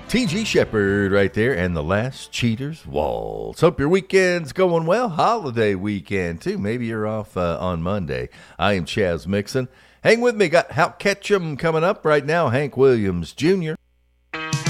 T.G. Shepherd right there, and The Last Cheaters Waltz. Hope your weekend's going well. Holiday weekend, too. Maybe you're off on Monday. I am Chaz Mixon. Hang with me. Got Hal Ketchum coming up right now. Hank Williams Jr.